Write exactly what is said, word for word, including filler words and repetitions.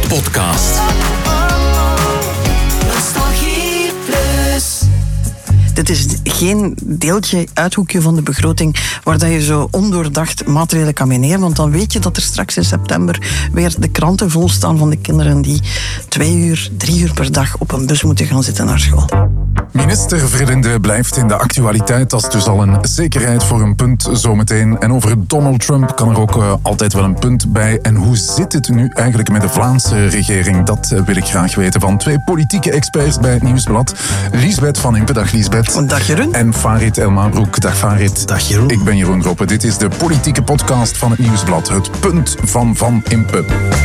podcast. Dit is geen deeltje, uithoekje van de begroting waar dat je zo ondoordacht maatregelen kan meenemen, want dan weet je dat er straks in september weer de kranten vol staan van de kinderen die twee uur, drie uur per dag op een bus moeten gaan zitten naar school. Minister Verlinde blijft in de actualiteit. Dat is dus al een zekerheid voor een punt zometeen. En over Donald Trump kan er ook uh, altijd wel een punt bij. En hoe zit het nu eigenlijk met de Vlaamse regering? Dat uh, wil ik graag weten van twee politieke experts bij het Nieuwsblad. Liesbeth van Impe. Dag Liesbeth. Dag Jeroen. En Farid Elmabroek. Dag Farid. Dag Jeroen. Ik ben Jeroen Groppe. Dit is de politieke podcast van het Nieuwsblad. Het punt van Van Impe.